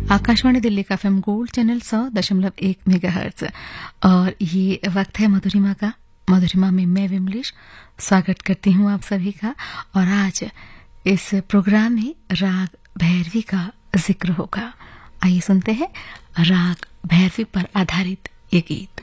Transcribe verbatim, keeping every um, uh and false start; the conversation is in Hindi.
आकाशवाणी दिल्ली का एफएम गोल्ड चैनल सौ दशमलव एक मेगाहर्ट्ज और ये वक्त है मधुरिमा का। मधुरिमा में मैं विमलेश स्वागत करती हूँ आप सभी का। और आज इस प्रोग्राम में राग भैरवी का जिक्र होगा। आइए सुनते हैं राग भैरवी पर आधारित ये गीत।